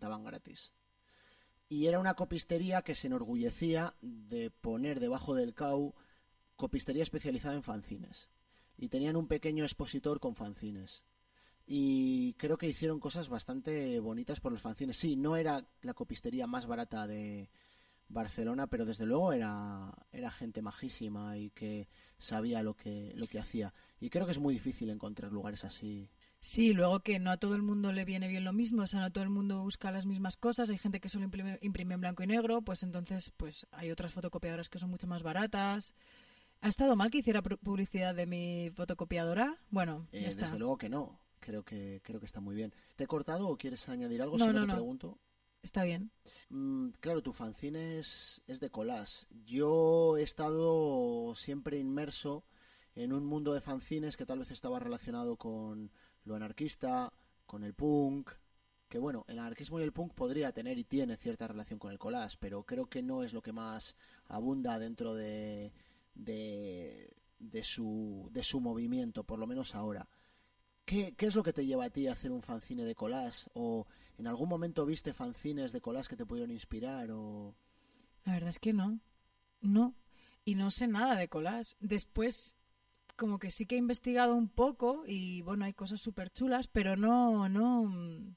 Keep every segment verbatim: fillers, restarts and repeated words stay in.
trataban gratis. Y era una copistería que se enorgullecía de poner debajo del C A U copistería especializada en fanzines. Y tenían un pequeño expositor con fanzines. Y creo que hicieron cosas bastante bonitas por los fanzines. Sí, no era la copistería más barata de Barcelona, pero desde luego era, era gente majísima y que sabía lo que, lo que hacía. Y creo que es muy difícil encontrar lugares así. Sí, luego que no a todo el mundo le viene bien lo mismo, o sea, no todo el mundo busca las mismas cosas, hay gente que solo imprime, imprime en blanco y negro, pues entonces pues hay otras fotocopiadoras que son mucho más baratas. ¿Ha estado mal que hiciera publicidad de mi fotocopiadora? Bueno, Eh, ya está. desde luego que no. Creo que, creo que está muy bien. ¿Te he cortado o quieres añadir algo? No, Si no, no, te no, pregunto. está bien. Mm, claro, tu fanzine es, es de collage. Yo he estado siempre inmerso en un mundo de fanzines que tal vez estaba relacionado con lo anarquista, con el punk, que bueno, el anarquismo y el punk podría tener y tiene cierta relación con el collage, pero creo que no es lo que más abunda dentro de, de, de su, de su movimiento, por lo menos ahora. ¿Qué, ¿Qué es lo que te lleva a ti a hacer un fanzine de collage? ¿O en algún momento viste fanzines de collage que te pudieron inspirar? O... La verdad es que no, no, y no sé nada de collage. Después, como que sí que he investigado un poco y bueno, hay cosas súper chulas, pero no, no...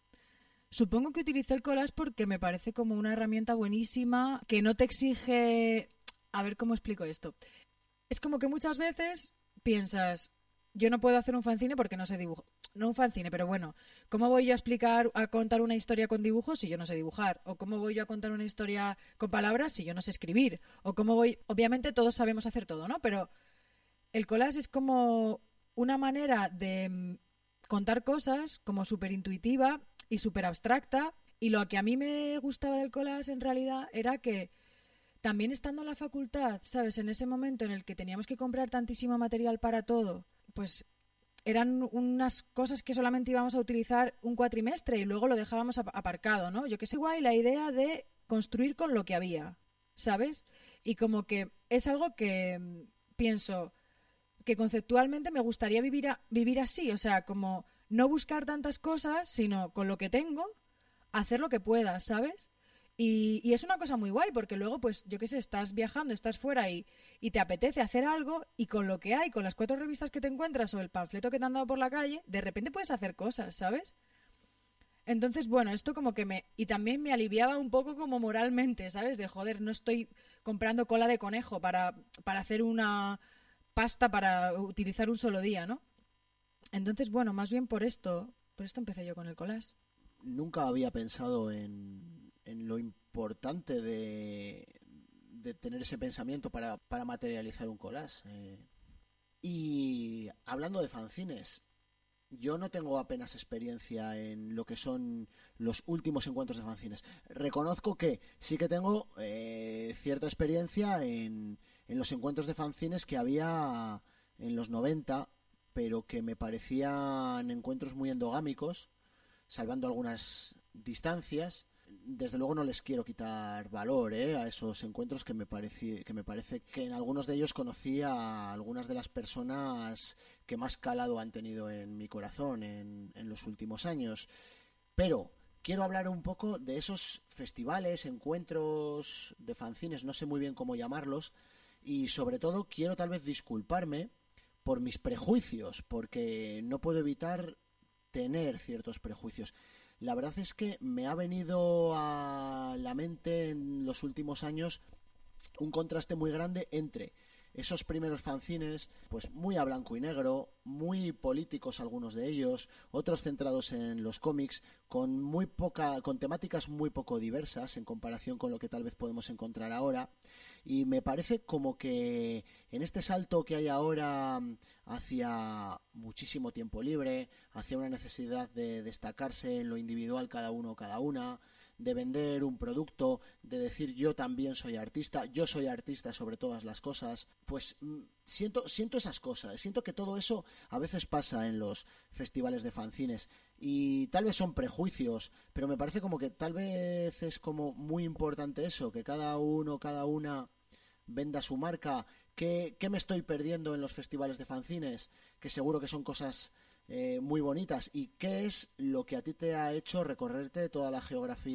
Supongo que utilicé el collage porque me parece como una herramienta buenísima que no te exige... A ver cómo explico esto. Es como que muchas veces piensas, yo no puedo hacer un fanzine porque no sé dibujar. No un fanzine, pero bueno, ¿cómo voy yo a explicar, a contar una historia con dibujos si yo no sé dibujar? ¿O cómo voy yo a contar una historia con palabras si yo no sé escribir? ¿O cómo voy...? Obviamente todos sabemos hacer todo, ¿no? Pero el collage es como una manera de mm, contar cosas como súper intuitiva y súper abstracta. Y lo que a mí me gustaba del collage en realidad era que también estando en la facultad, ¿sabes? En ese momento en el que teníamos que comprar tantísimo material para todo, pues eran unas cosas que solamente íbamos a utilizar un cuatrimestre y luego lo dejábamos aparcado, ¿no? Yo que sé, guay, la idea de construir con lo que había, ¿sabes? Y como que es algo que mm, pienso que conceptualmente me gustaría vivir, a, vivir así, o sea, como no buscar tantas cosas, sino con lo que tengo, hacer lo que pueda, ¿sabes? Y, y es una cosa muy guay, porque luego, pues, yo qué sé, estás viajando, estás fuera y, y te apetece hacer algo, y con lo que hay, con las cuatro revistas que te encuentras o el panfleto que te han dado por la calle, de repente puedes hacer cosas, ¿sabes? Entonces, bueno, esto como que me... Y también me aliviaba un poco como moralmente, ¿sabes? De joder, no estoy comprando cola de conejo para, para hacer una pasta para utilizar un solo día, ¿no? Entonces, bueno, más bien por esto, por esto empecé yo con el collage. Nunca había pensado en, en lo importante de, de tener ese pensamiento para, para materializar un collage. Eh. Y hablando de fanzines, yo no tengo apenas experiencia en lo que son los últimos encuentros de fanzines. Reconozco que sí que tengo eh, cierta experiencia en, en los encuentros de fanzines que había en los noventa, pero que me parecían encuentros muy endogámicos, salvando algunas distancias. Desde luego no les quiero quitar valor ¿eh? a esos encuentros que me, parece, que me parece que en algunos de ellos conocí a algunas de las personas que más calado han tenido en mi corazón en, en los últimos años. Pero quiero hablar un poco de esos festivales, encuentros de fanzines, no sé muy bien cómo llamarlos, y sobre todo quiero tal vez disculparme por mis prejuicios, porque no puedo evitar tener ciertos prejuicios. La verdad es que me ha venido a la mente en los últimos años un contraste muy grande entre esos primeros fanzines, pues muy a blanco y negro, muy políticos algunos de ellos, otros centrados en los cómics, con muy poca, con temáticas muy poco diversas en comparación con lo que tal vez podemos encontrar ahora. Y me parece como que en este salto que hay ahora hacia muchísimo tiempo libre, hacia una necesidad de destacarse en lo individual cada uno o cada una, de vender un producto, de decir yo también soy artista, yo soy artista sobre todas las cosas, pues siento, siento esas cosas, siento que todo eso a veces pasa en los festivales de fanzines y tal vez son prejuicios, pero me parece como que tal vez es como muy importante eso, que cada uno, cada una venda su marca. ¿Qué, qué me estoy perdiendo en los festivales de fanzines? Que seguro que son cosas eh, muy bonitas. ¿Y qué es lo que a ti te ha hecho recorrerte toda la geografía